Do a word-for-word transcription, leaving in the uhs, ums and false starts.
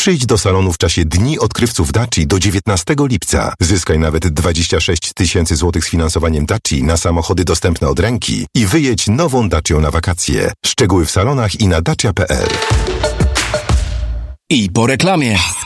Przyjdź do salonu w czasie Dni Odkrywców Daci do dziewiętnastego lipca. Zyskaj nawet dwadzieścia sześć tysięcy złotych z finansowaniem Daci na samochody dostępne od ręki i wyjedź nową Dacią na wakacje. Szczegóły w salonach i na dacia kropka p l. I po reklamie.